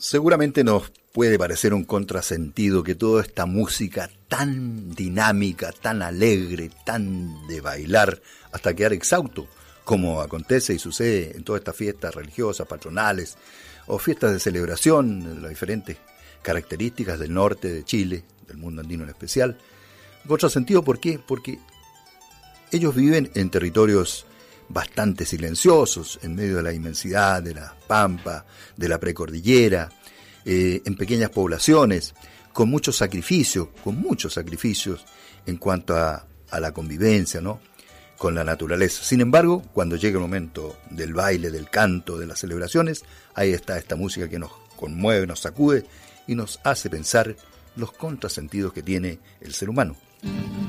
Seguramente nos puede parecer un contrasentido que toda esta música tan dinámica, tan alegre, tan de bailar, hasta quedar exhausto, como acontece y sucede en todas estas fiestas religiosas, patronales, o fiestas de celebración, las diferentes características del norte de Chile, del mundo andino en especial. Contrasentido, ¿por qué? Porque ellos viven en territorios bastante silenciosos, en medio de la inmensidad de la pampa, de la precordillera, en pequeñas poblaciones, con muchos sacrificios en cuanto a la convivencia, ¿no?, con la naturaleza. Sin embargo, cuando llega el momento del baile, del canto, de las celebraciones, ahí está esta música que nos conmueve, nos sacude y nos hace pensar los contrasentidos que tiene el ser humano.